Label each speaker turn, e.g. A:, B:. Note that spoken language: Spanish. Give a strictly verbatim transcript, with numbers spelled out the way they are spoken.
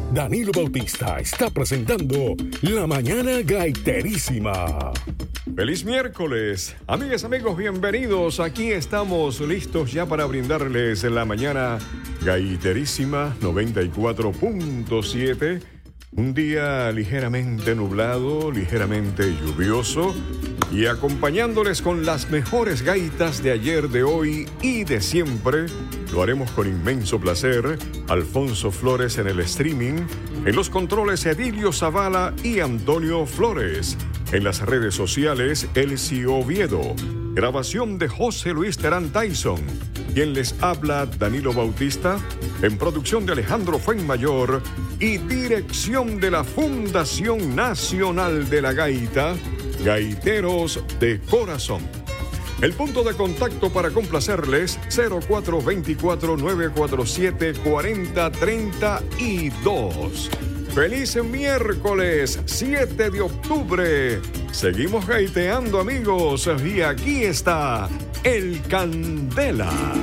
A: Danilo Bautista está presentando La Mañana Gaiterísima.
B: Feliz miércoles, amigas, amigos, bienvenidos. Aquí estamos listos ya para brindarles La Mañana Gaiterísima noventa y cuatro punto siete. Un día ligeramente nublado, ligeramente lluvioso, y acompañándoles con las mejores gaitas de ayer, de hoy y de siempre. Lo haremos con inmenso placer. Alfonso Flores en el streaming, en los controles Edilio Zavala y Antonio Flores. En las redes sociales, Elsie Oviedo. Grabación de José Luis Terán Tyson. Quien les habla, Danilo Bautista. En producción de Alejandro Fuenmayor. Y dirección de la Fundación Nacional de la Gaita, Gaiteros de Corazón. El punto de contacto para complacerles, cero cuatro dos cuatro, nueve cuatro siete, cuatro cero tres dos. ¡Feliz miércoles, siete de octubre! Seguimos gaiteando, amigos, y aquí está el Candela.